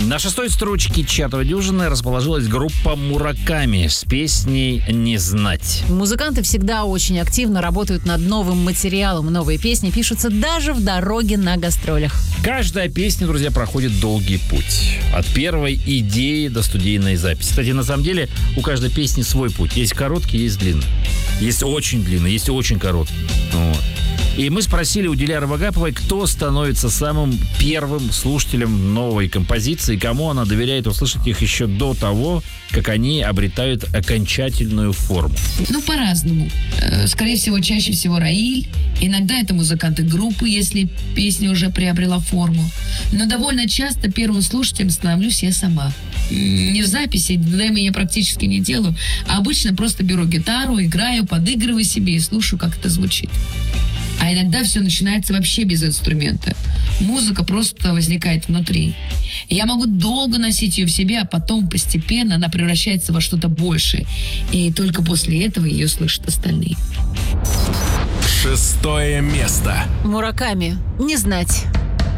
На 6-й строчке чартовой дюжины расположилась группа «Мураками» с песней «Не знать». Музыканты всегда очень активно работают над новым материалом. Новые песни пишутся даже в дороге на гастролях. Каждая песня, друзья, проходит долгий путь. От первой идеи до студийной записи. Кстати, на самом деле, у каждой песни свой путь. Есть короткий, есть длинный. Есть очень длинный, есть очень короткий. Вот. И мы спросили у Диляры Вагаповой, кто становится самым первым слушателем новой композиции, кому она доверяет услышать их еще до того, как они обретают окончательную форму. По-разному. Скорее всего, чаще всего Раиль. Иногда это музыканты группы, если песня уже приобрела форму. Но довольно часто первым слушателем становлюсь я сама. Не в записи, демо я практически не делаю, а обычно просто беру гитару, играю, подыгрываю себе и слушаю, как это звучит. А иногда все начинается вообще без инструмента. Музыка просто возникает внутри. И я могу долго носить ее в себе, а потом постепенно она превращается во что-то большее. И только после этого ее слышат остальные. 6-е место. Мураками. Не знать.